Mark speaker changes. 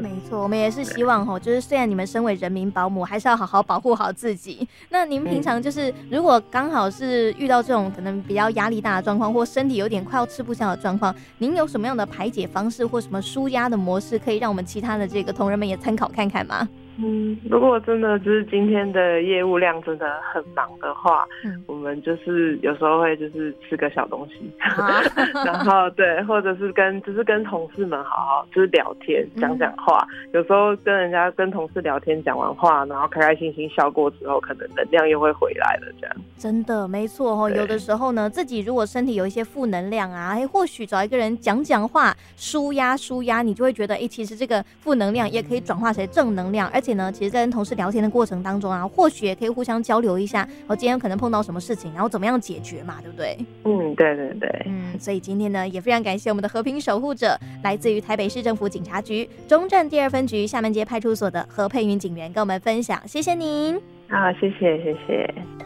Speaker 1: 没错，我们也是希望就是虽然你们身为人民保姆，还是要好好保护好自己。那您平常就是如果刚好是遇到这种可能比较压力大的状况，或身体有点快要吃不消的状况，您有什么样的排解方式或什么舒压的模式，可以让我们其他的这个同仁们也参考看看吗？
Speaker 2: 如果真的就是今天的业务量真的很忙的话，我们就是有时候会就是吃个小东西，然后对，或者是跟同事们好好就是聊天讲话，有时候跟同事聊天讲完话，然后开开心心笑过之后，可能能量又会回来了，这样。
Speaker 1: 真的没错有的时候呢，自己如果身体有一些负能量啊，或许找一个人讲话舒压，你就会觉得其实这个负能量也可以转化成正能量，而且呢，其实在跟同事聊天的过程当中啊，或许也可以互相交流一下，今天可能碰到什么事情，然后怎么样解决嘛，对不对？
Speaker 2: 对对对。
Speaker 1: 所以今天呢，也非常感谢我们的和平守护者，来自于台北市政府警察局中正第2分局厦门街派出所的何佩云警员跟我们分享，谢谢您。
Speaker 2: 好，谢谢。